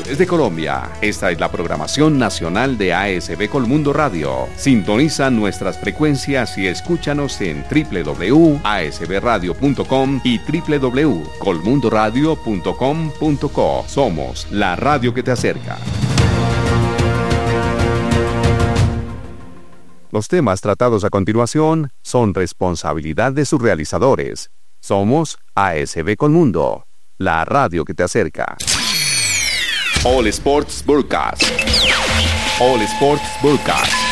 Desde Colombia, esta es la programación nacional de ASB Colmundo Radio. Sintoniza nuestras frecuencias y escúchanos en www.asbradio.com y www.colmundoradio.com.co. Somos la radio que te acerca. Los temas tratados a continuación son responsabilidad de sus realizadores. Somos ASB Colmundo, la radio que te acerca. All Sports Broadcast. All Sports Broadcast.